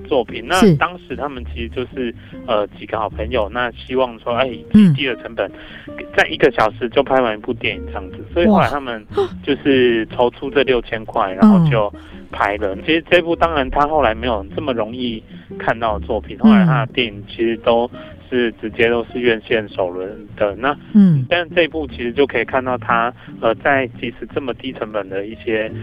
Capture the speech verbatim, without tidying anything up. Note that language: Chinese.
作品。那当时他们其实就是呃几个好朋友，那希望说，哎，以低的成本，在一个小时就拍完一部电影这样子。所以后来他们就是筹出这六千块，然后就拍了。其实这部当然他后来没有这么容易看到的作品，后来他的电影其实都是直接都是院线首轮的。那嗯，但这一部其实就可以看到他呃在即使这么低成本的一些